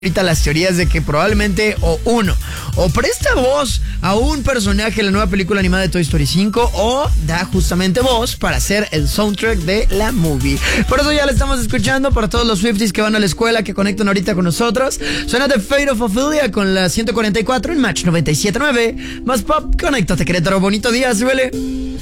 ahorita las teorías de que probablemente o presta voz a un personaje en la nueva película animada de Toy Story 5 o da justamente voz para hacer el soundtrack de la movie. Por eso ya la estamos escuchando para todos los Swifties que van a la escuela, que conectan ahorita con nosotros. Suena The Fate of Ophelia con la 144 en Match 97.9. Más pop, conéctate Querétaro, bonito día, súbele.